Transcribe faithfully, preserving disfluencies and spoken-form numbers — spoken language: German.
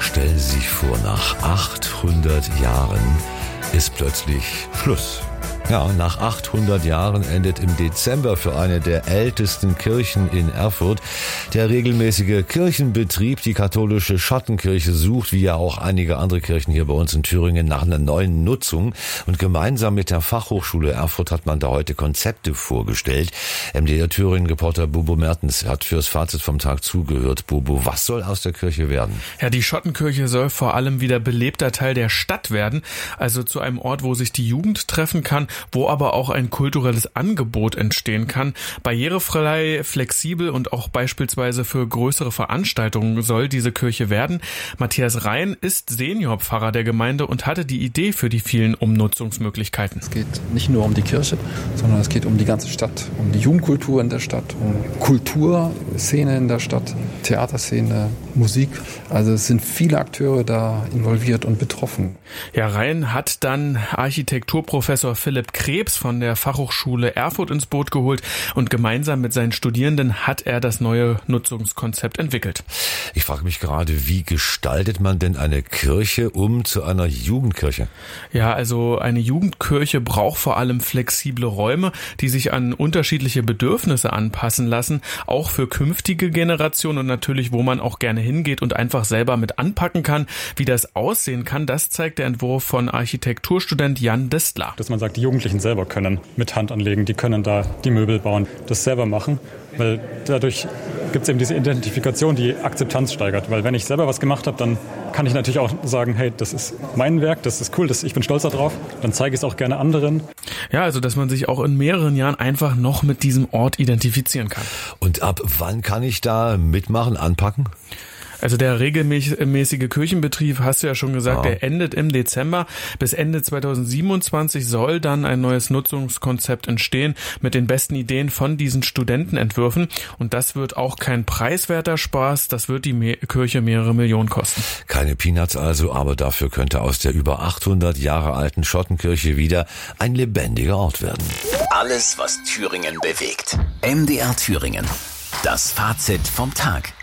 Stellen Sie sich vor, nach achthundert Jahren ist plötzlich Schluss. Ja, nach achthundert Jahren endet im Dezember für eine der ältesten Kirchen in Erfurt der regelmäßige Kirchenbetrieb. Die katholische Schottenkirche sucht, wie ja auch einige andere Kirchen hier bei uns in Thüringen, nach einer neuen Nutzung. Und gemeinsam mit der Fachhochschule Erfurt hat man da heute Konzepte vorgestellt. M D R Thüringen-Reporter Bobo Mertens hat fürs Fazit vom Tag zugehört. Bobo, was soll aus der Kirche werden? Ja, die Schottenkirche soll vor allem wieder belebter Teil der Stadt werden, also zu einem Ort, wo sich die Jugend treffen kann, wo aber auch ein kulturelles Angebot entstehen kann. Barrierefrei, flexibel und auch beispielsweise für größere Veranstaltungen soll diese Kirche werden. Matthias Rhein ist Seniorpfarrer der Gemeinde und hatte die Idee für die vielen Umnutzungsmöglichkeiten. Es geht nicht nur um die Kirche, sondern es geht um die ganze Stadt, um die Jugendkultur in der Stadt, um Kulturszene in der Stadt, Theaterszene, Musik. Also es sind viele Akteure da involviert und betroffen. Ja, Rhein hat dann Architekturprofessor Philipp Krebs von der Fachhochschule Erfurt ins Boot geholt und gemeinsam mit seinen Studierenden hat er das neue Nutzungskonzept entwickelt. Ich frage mich gerade, wie gestaltet man denn eine Kirche um zu einer Jugendkirche? Ja, also eine Jugendkirche braucht vor allem flexible Räume, die sich an unterschiedliche Bedürfnisse anpassen lassen, auch für künftige Generationen und natürlich, wo man auch gerne hingeht und einfach selber mit anpacken kann. Wie das aussehen kann, das zeigt der Entwurf von Architekturstudent Jan Distler. Dass man sagt, die Jugendlichen selber können mit Hand anlegen, die können da die Möbel bauen, das selber machen, weil dadurch gibt es eben diese Identifikation, die Akzeptanz steigert. Weil wenn ich selber was gemacht habe, dann kann ich natürlich auch sagen, hey, das ist mein Werk, das ist cool, das, ich bin stolz darauf, dann zeige ich es auch gerne anderen. Ja, also dass man sich auch in mehreren Jahren einfach noch mit diesem Ort identifizieren kann. Und ab wann kann ich da mitmachen, anpacken? Also der regelmäßige Kirchenbetrieb, hast du ja schon gesagt, ja. Der endet im Dezember. Bis Ende zweitausendsiebenundzwanzig soll dann ein neues Nutzungskonzept entstehen mit den besten Ideen von diesen Studentenentwürfen. Und das wird auch kein preiswerter Spaß, das wird die Me- Kirche mehrere Millionen kosten. Keine Peanuts also, aber dafür könnte aus der über achthundert Jahre alten Schottenkirche wieder ein lebendiger Ort werden. Alles, was Thüringen bewegt. M D R Thüringen. Das Fazit vom Tag.